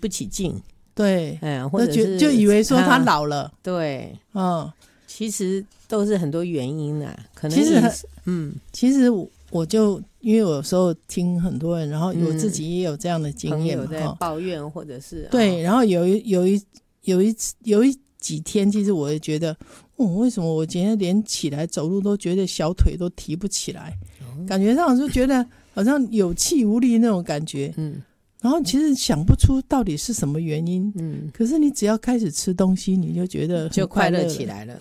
不起劲， 对， 或者是就以为说他老了， 对， 嗯， 其实都是很多原因啊，可能其实我就因为我有时候听很多人，然后我自己也有这样的经验嘛， 朋友在抱怨或者是对，然后有几天，其实我也觉得，为什么我今天连起来走路都觉得小腿都提不起来，感觉上就觉得好像有气无力那种感觉，然后其实想不出到底是什么原因，可是你只要开始吃东西，你就觉得就快乐起来了。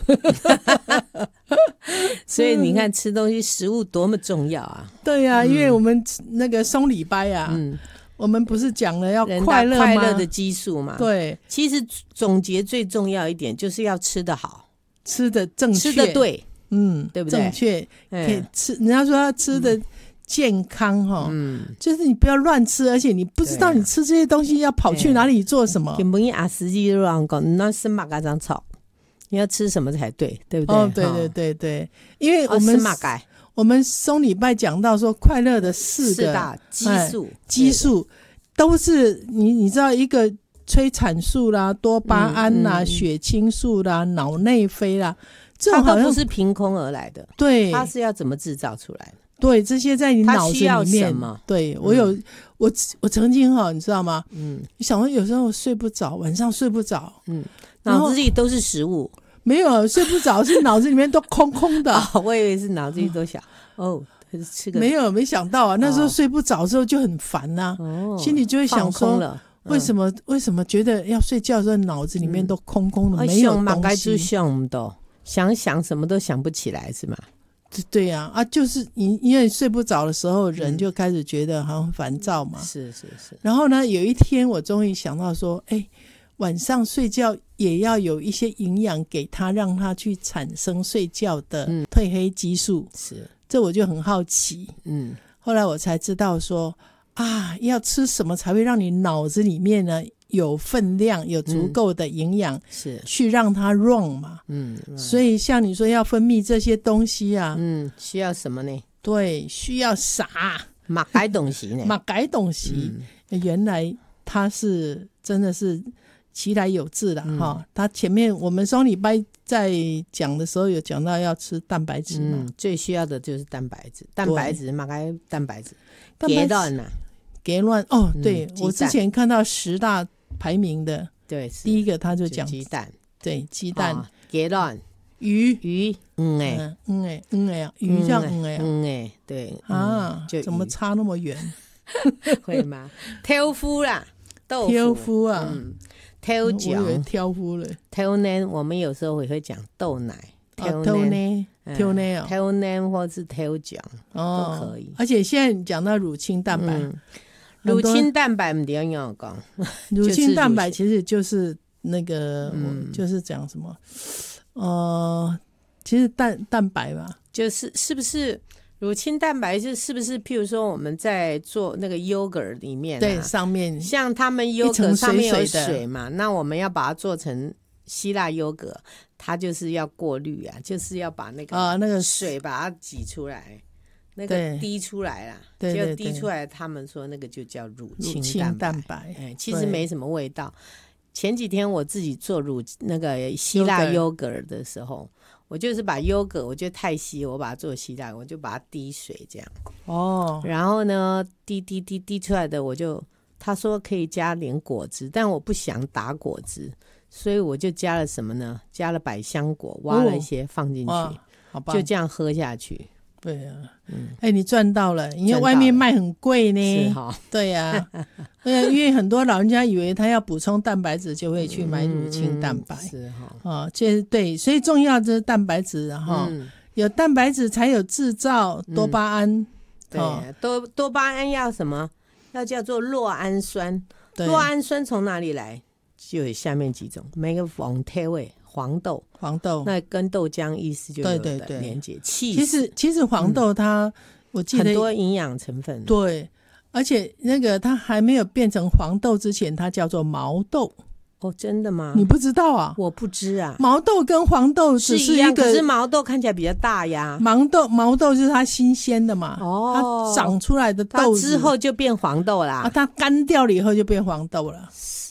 所以你看吃东西食物多么重要啊。 对啊，因为我们那个松礼拜啊，我们不是讲了要快乐吗？ 快乐的激素嘛。 对， 其实总结最重要一点就是要吃得好， 吃得正确， 吃得对，对不对？ 正确，可以吃。人家说要吃的健康就是你不要乱吃，而且你不知道你吃这些东西要跑去哪里做什么。 根本啊，实际就让讲，那生马嘎张草，你要吃什么才对，对不对？ 对对对对，因为我们松礼拜讲到说，快乐的四大激素都是你知道，一个催产素啦、多巴胺啦、血清素啦、脑内啡啦，这种它都不是凭空而来的， 对， 它是要怎么制造出来的？ 对，这些在你脑子里面，对我曾经你知道吗？你想说有时候睡不着，晚上睡不着， 脑子里都是食物。 没有睡不着，是脑子里面都空空的。 我以为是脑子里都想吃个没想到啊，那时候睡不着之后就很烦啊，心里就会想说为什么觉得要睡觉的时候脑子里面都空空的，没有东西， 想什么都想不起来是吗？ 对啊，就是因为睡不着的时候，人就开始觉得好像烦躁嘛。 是。 然后呢，有一天我终于想到说，晚上睡觉也要有一些营养给他，让他去产生睡觉的褪黑激素。 是， 这我就很好奇。后来我才知道说要吃什么才会让你脑子里面呢有分量，有足够的营养， 是去让它 run 嘛。所以像你说要分泌这些东西啊， 需要什么呢？ 对，需要啥？ 马改东西呢？ 马改东西，原来它是真的是其来有自的他前面我们双礼拜在讲的时候有讲到要吃蛋白质嘛， 最需要的就是蛋白质，马改蛋白质，给乱啊， 给乱对，我之前看到10大排名的， 对， 第一个他就讲鸡蛋， 对，鸡蛋， 给乱， 鱼， 鱼叫对怎么差那么远？ 会吗？挑夫啦，豆腐， 挑夫啊， 挑酱， 我以为挑夫了。 挑呢，我们有时候也会讲豆奶， 挑呢或是挑酱都可以。 而且现在讲到乳清蛋白， 乳清蛋白不要讲， 乳清蛋白其实就是那个，就是讲什么？其实蛋白嘛， 是不是？乳清蛋白是不是譬如说我们在做那个 yogurt 里面对，上面像他们 yogurt 上面有水嘛，那我们要把它做成希腊 yogurt， 它就是要过滤啊，就是要把那个水把它挤出来，那个滴出来啦，就滴出来，他们说那个就叫乳清蛋白，其实没什么味道。前几天我自己做那个希腊 yogurt 的时候，我就是把 yogurt 我觉得太稀，我把它做希腊，我就把它滴水这样然后呢滴出来的他说可以加点果汁，但我不想打果汁，所以我就加了什么呢？加了百香果，挖了一些放进去， 好棒， 就这样喝下去。 对啊，你赚到了，因为外面卖很贵呢。 是对啊，因为很多老人家以为他要补充蛋白质，就会去买乳清蛋白。 是对，所以重要就是蛋白质有蛋白质才有制造多巴胺。 对，多巴胺要什么？要叫做酪氨酸。酪氨酸从哪里来？就有下面几种，每个黄豆，那跟豆浆意思就有的连接。其实黄豆它，我记得很多营养成分。 对，而且那个它还没有变成黄豆之前，它叫做毛豆。 真的吗？ 你不知道啊？ 我不知啊。 毛豆跟黄豆只是一样， 可是毛豆看起来比较大呀。 毛豆就是它新鲜的嘛，它长出来的豆子它之后就变黄豆啦。 它干掉了以后就变黄豆了。